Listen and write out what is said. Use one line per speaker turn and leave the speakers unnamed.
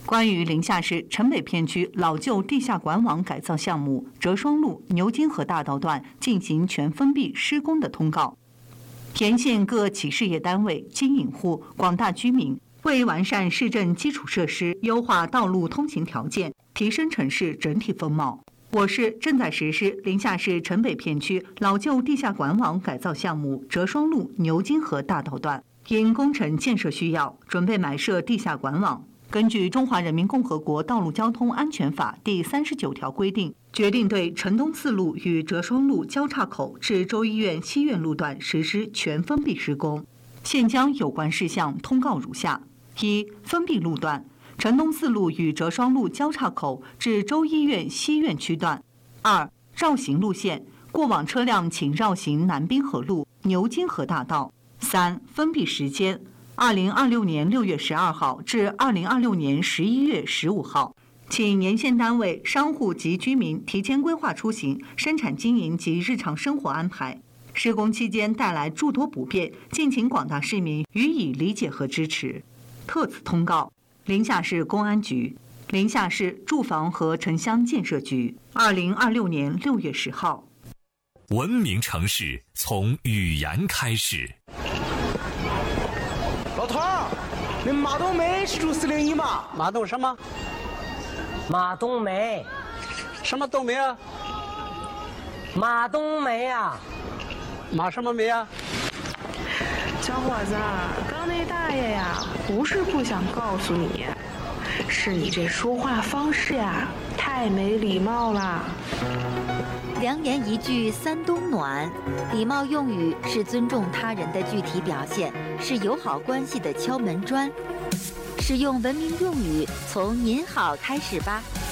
关于临夏市城北片区老旧地下管网改造项目折双路牛津河大道段进行全封闭施工的通告，沿线各企事业单位、经营户、广大居民为完善市政基础设施、优化道路通行条件、提升城市整体风貌，我市正在实施临夏市城北片区老旧地下管网改造项目折双路牛津河大道段，因工程建设需要，准备埋设地下管网。根据《中华人民共和国道路交通安全法》第39条规定，决定对城东四路与折双路交叉口至州医院西苑路段实施全封闭施工。现将有关事项通告如下：一、封闭路段，城东四路与折双路交叉口至州医院西苑区段；二、绕行路线，过往车辆请绕行南滨河路、牛津河大道；三、封闭时间，2026年6月12号至2026年11月15号，请沿线单位、商户及居民提前规划出行、生产经营及日常生活安排。施工期间带来诸多不便，敬请广大市民予以理解和支持。特此通告：临夏市公安局、临夏市住房和城乡建设局，2026年6月10号。
文明城市从语言开始。
老头儿，那马冬梅是住401吗？
马冬什么？
马冬梅。
什么冬梅啊？
马冬梅啊。
马什么梅啊？
小伙子，刚那大爷呀，不是不想告诉你，是你这说话方式呀，太没礼貌了。
良言一句三冬暖，礼貌用语是尊重他人的具体表现，是友好关系的敲门砖。使用文明用语，从您好开始吧。